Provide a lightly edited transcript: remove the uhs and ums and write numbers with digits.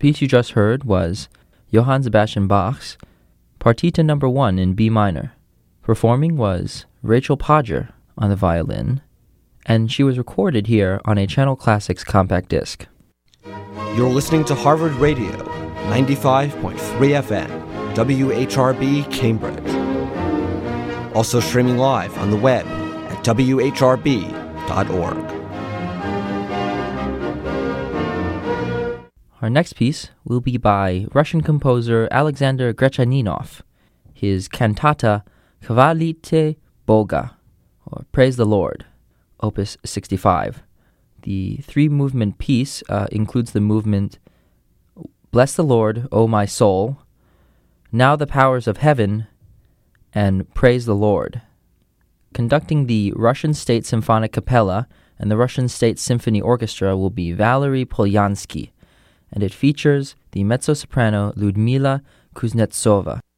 piece you just heard was Johann Sebastian Bach's Partita No. 1 in B minor. Performing was Rachel Podger on the violin, and she was recorded here on a Channel Classics compact disc. You're listening to Harvard Radio, 95.3 FM, WHRB Cambridge. Also streaming live on the web at whrb.org. Our next piece will be by Russian composer Alexander Grechaninov, his cantata Khvalite Boga, or Praise the Lord, Opus 65. The three-movement piece includes the movement Bless the Lord, O my soul, Now the Powers of Heaven, and Praise the Lord. Conducting the Russian State Symphonic Capella and the Russian State Symphony Orchestra will be Valery Polyansky, and it features the mezzo-soprano Ludmila Kuznetsova.